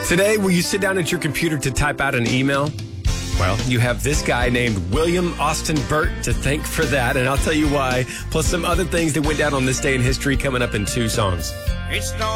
Today, will you sit down at your computer to type out an email? Well, you have this guy named William Austin Burt to thank for that, and I'll tell you why, plus some other things that went down on this day in history coming up in 2 songs. It's no